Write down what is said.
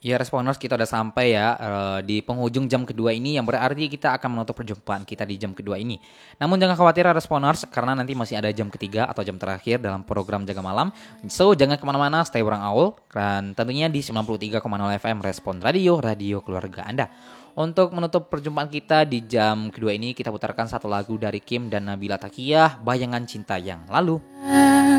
Ya, Responers, kita udah sampai ya di penghujung jam kedua ini, yang berarti kita akan menutup perjumpaan kita di jam kedua ini. Namun jangan khawatir ya, Responers, karena nanti masih ada jam ketiga atau jam terakhir dalam program Jaga Malam. So jangan kemana-mana, stay bareng Aul, dan tentunya di 93,0 FM Respon Radio, radio keluarga Anda. Untuk menutup perjumpaan kita di jam kedua ini, kita putarkan satu lagu dari Kim dan Nabila Takiyah, Bayangan Cinta Yang Lalu.